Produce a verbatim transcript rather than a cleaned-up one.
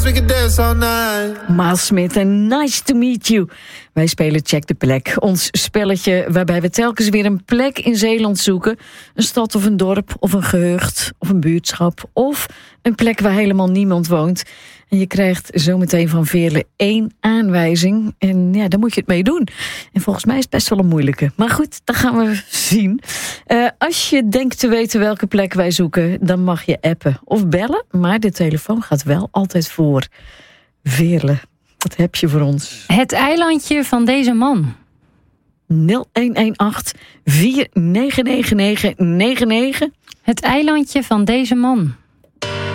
We can dance all night. Miles Smith en Nice to Meet You. Wij spelen Check de Plek. Ons spelletje waarbij we telkens weer een plek in Zeeland zoeken. Een stad of een dorp of een gehucht of een buurtschap. Of een plek waar helemaal niemand woont. En je krijgt zometeen van Veerle één aanwijzing. En ja, daar moet je het mee doen. En volgens mij is het best wel een moeilijke. Maar goed, dat gaan we zien. Uh, als je denkt te weten welke plek wij zoeken, dan mag je appen of bellen. Maar de telefoon gaat wel altijd voor. Veerle, wat heb je voor ons? Het eilandje van deze man. nul een een acht vier negen negen negen negen negen. Het eilandje van deze man.